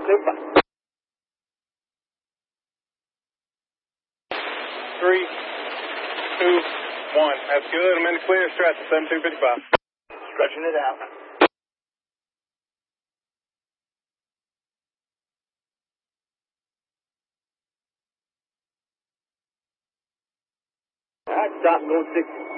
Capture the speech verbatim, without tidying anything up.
Super. Three, two, one. That's good. I'm in the clear. Stretch at seven two fifty-five. Stretching it out. All right, stop, going sixty.